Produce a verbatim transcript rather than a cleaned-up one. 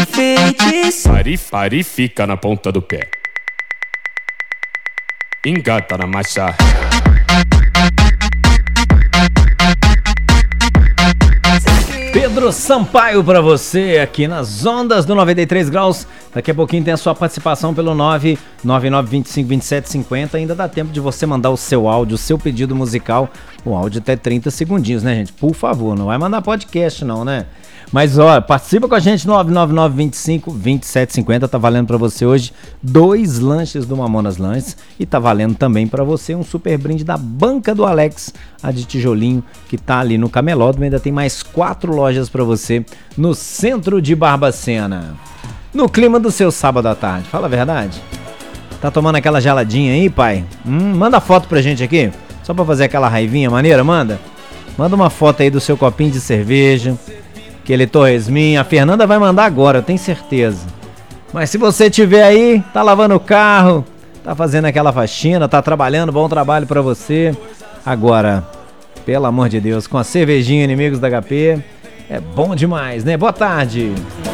enfeites. Pari, pari, fica na ponta do pé. Engata na marcha. Pedro Sampaio pra você aqui nas ondas do noventa e três graus. Daqui a pouquinho tem a sua participação pelo nove nove nove dois cinco dois sete cinco zero. Ainda dá tempo de você mandar o seu áudio, o seu pedido musical. O áudio até trinta segundinhos, né, gente? Por favor, não vai mandar podcast não, né? Mas, ó, participa com a gente, nove nove nove dois cinco dois sete cinco zero. Tá valendo pra você hoje dois lanches do Mamonas Lanches. E tá valendo também pra você um super brinde da Banca do Alex, a de tijolinho, que tá ali no Camelódromo. Ainda tem mais quatro lojas pra você no centro de Barbacena. No clima do seu sábado à tarde, fala a verdade. Tá tomando aquela geladinha aí, pai? Hum, manda foto pra gente aqui, só pra fazer aquela raivinha maneira, manda. Manda uma foto aí do seu copinho de cerveja, aquele torresminho. A Fernanda vai mandar agora, eu tenho certeza. Mas se você tiver aí, tá lavando o carro, tá fazendo aquela faxina, tá trabalhando, bom trabalho pra você. Agora, pelo amor de Deus, com a cervejinha Inimigos da H P, é bom demais, né? Boa tarde.